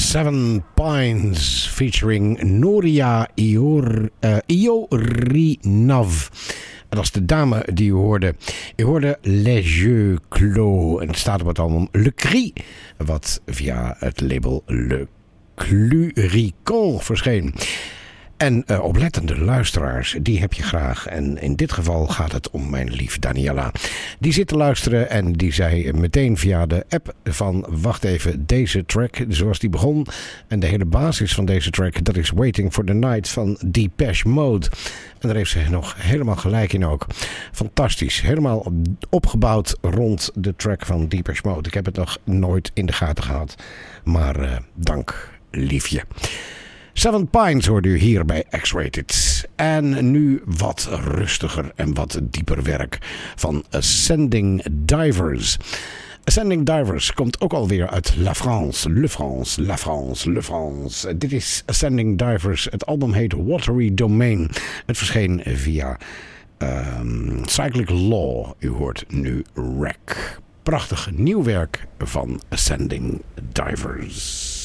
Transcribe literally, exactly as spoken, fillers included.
Seven Pines featuring Noria Ior, uh, Iorinav. En dat is de dame die u hoorde. U hoorde Les Yeux Clos. En het staat op het album Le Cri, wat via het label Le Cluricon verscheen. En uh, oplettende luisteraars, die heb je graag. En in dit geval gaat het om mijn lief Daniela. Die zit te luisteren en die zei meteen via de app van... wacht even, deze track, zoals die begon... en de hele basis van deze track... dat is Waiting for the Night van Depeche Mode. En daar heeft ze nog helemaal gelijk in ook. Fantastisch. Helemaal opgebouwd rond de track van Depeche Mode. Ik heb het nog nooit in de gaten gehad. Maar uh, dank, liefje. Seven Pines hoorde u hier bij X-Rated. En nu wat rustiger en wat dieper werk van Ascending Divers. Ascending Divers komt ook alweer uit La France, Le France, La France, Le France. Dit is Ascending Divers. Het album heet Watery Domain. Het verscheen via um, Cyclic Law. U hoort nu Wreck. Prachtig nieuw werk van Ascending Divers.